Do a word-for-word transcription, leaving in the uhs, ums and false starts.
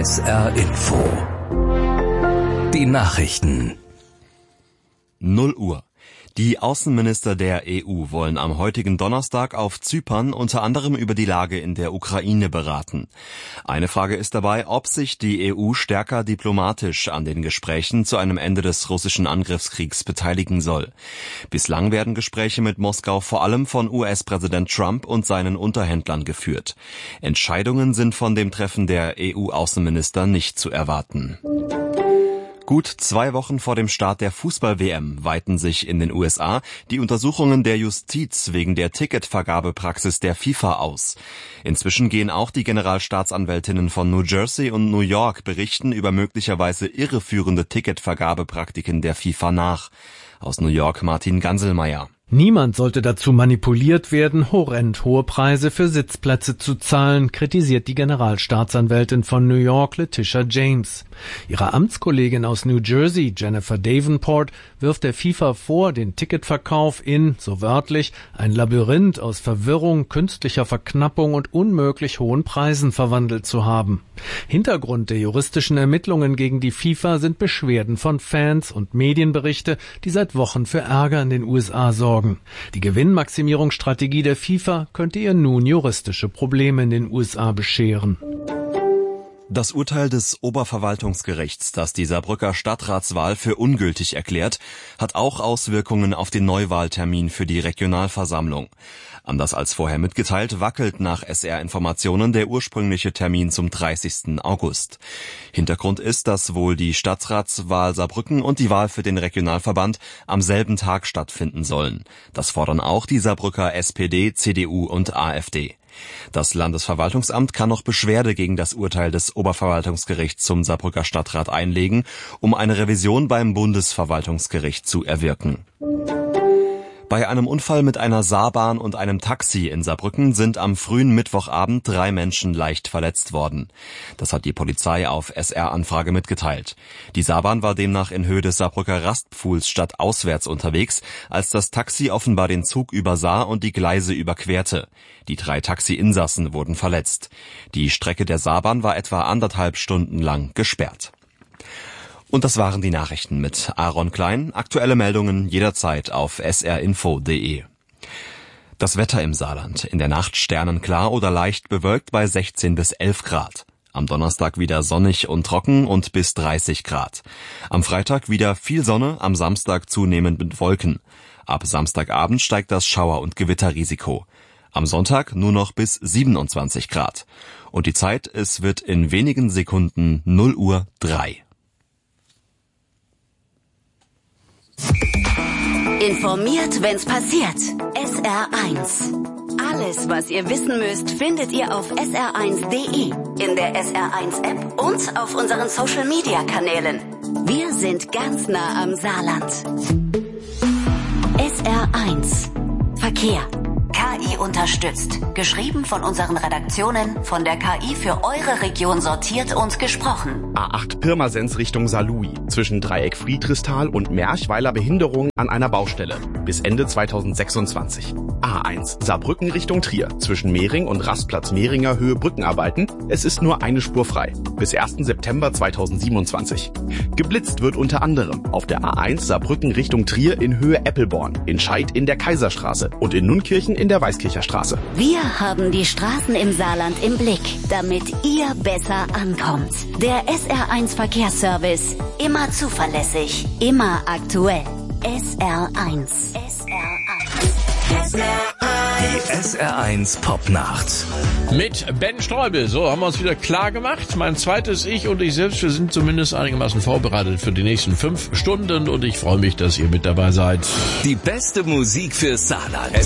S R Info. Die Nachrichten. null Uhr. Die Außenminister der E U wollen am heutigen Donnerstag auf Zypern unter anderem über die Lage in der Ukraine beraten. Eine Frage ist dabei, ob sich die E U stärker diplomatisch an den Gesprächen zu einem Ende des russischen Angriffskriegs beteiligen soll. Bislang werden Gespräche mit Moskau vor allem von U S-Präsident Trump und seinen Unterhändlern geführt. Entscheidungen sind von dem Treffen der E U-Außenminister nicht zu erwarten. Gut zwei Wochen vor dem Start der Fußball-W M weiten sich in den U S A die Untersuchungen der Justiz wegen der Ticketvergabepraxis der FIFA aus. Inzwischen gehen auch die Generalstaatsanwältinnen von New Jersey und New York Berichten über möglicherweise irreführende Ticketvergabepraktiken der FIFA nach. Aus New York Martin Ganselmeier. Niemand sollte dazu manipuliert werden, horrend hohe Preise für Sitzplätze zu zahlen, kritisiert die Generalstaatsanwältin von New York, Letitia James. Ihre Amtskollegin aus New Jersey, Jennifer Davenport, wirft der FIFA vor, den Ticketverkauf in, so wörtlich, ein Labyrinth aus Verwirrung, künstlicher Verknappung und unmöglich hohen Preisen verwandelt zu haben. Hintergrund der juristischen Ermittlungen gegen die FIFA sind Beschwerden von Fans und Medienberichte, die seit Wochen für Ärger in den U S A sorgen. Die Gewinnmaximierungsstrategie der FIFA könnte ihr nun juristische Probleme in den U S A bescheren. Das Urteil des Oberverwaltungsgerichts, das die Saarbrücker Stadtratswahl für ungültig erklärt, hat auch Auswirkungen auf den Neuwahltermin für die Regionalversammlung. Anders als vorher mitgeteilt, wackelt nach S R-Informationen der ursprüngliche Termin zum dreißigsten August. Hintergrund ist, dass wohl die Stadtratswahl Saarbrücken und die Wahl für den Regionalverband am selben Tag stattfinden sollen. Das fordern auch die Saarbrücker S P D, C D U und A f D. Das Landesverwaltungsamt kann noch Beschwerde gegen das Urteil des Oberverwaltungsgerichts zum Saarbrücker Stadtrat einlegen, um eine Revision beim Bundesverwaltungsgericht zu erwirken. Bei einem Unfall mit einer Saarbahn und einem Taxi in Saarbrücken sind am frühen Mittwochabend drei Menschen leicht verletzt worden. Das hat die Polizei auf S R-Anfrage mitgeteilt. Die Saarbahn war demnach in Höhe des Saarbrücker Rastpfuhls stadtauswärts unterwegs, als das Taxi offenbar den Zug übersah und die Gleise überquerte. Die drei Taxi-Insassen wurden verletzt. Die Strecke der Saarbahn war etwa anderthalb Stunden lang gesperrt. Und das waren die Nachrichten mit Aaron Klein. Aktuelle Meldungen jederzeit auf s r info punkt d e. Das Wetter im Saarland. In der Nacht sternenklar oder leicht bewölkt bei sechzehn bis elf Grad. Am Donnerstag wieder sonnig und trocken und bis dreißig Grad. Am Freitag wieder viel Sonne, am Samstag zunehmend mit Wolken. Ab Samstagabend steigt das Schauer- und Gewitterrisiko. Am Sonntag nur noch bis siebenundzwanzig Grad. Und die Zeit, es wird in wenigen Sekunden null Uhr drei. Informiert, wenn's passiert. S R eins. Alles, was ihr wissen müsst, findet ihr auf s r eins punkt d e, in der S R eins App und auf unseren Social-Media-Kanälen. Wir sind ganz nah am Saarland. S R eins. Verkehr. K I unterstützt. Geschrieben von unseren Redaktionen, von der K I für eure Region sortiert und gesprochen. A acht Pirmasens Richtung Saarlouis. Zwischen Dreieck Friedrichsthal und Merchweiler Behinderung an einer Baustelle. Bis Ende zweitausendsechsundzwanzig. A eins Saarbrücken Richtung Trier. Zwischen Mehring und Rastplatz Mehringer Höhe Brückenarbeiten. Es ist nur eine Spur frei. Bis ersten September zweitausendsiebenundzwanzig. Geblitzt wird unter anderem auf der A eins Saarbrücken Richtung Trier in Höhe Eppelborn. In Scheid in der Kaiserstraße. Und in Nunkirchen in der Weißkircher Straße. Wir haben die Straßen im Saarland im Blick, damit ihr besser ankommt. Der S R eins Verkehrsservice. Immer zuverlässig, immer aktuell. S R eins. S R eins. S R eins. Die S R eins Popnacht. Mit Ben Streubel. So, haben wir uns wieder klar gemacht. Mein zweites Ich und ich selbst, wir sind zumindest einigermaßen vorbereitet für die nächsten fünf Stunden und ich freue mich, dass ihr mit dabei seid. Die beste Musik fürs Saarland.